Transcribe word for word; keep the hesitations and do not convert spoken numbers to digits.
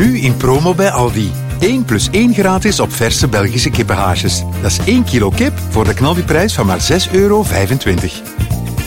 Nu in promo bij Aldi. één plus één gratis op verse Belgische kippenhaasjes. Dat is één kilo kip voor de knaldiprijs van maar zes euro vijfentwintig.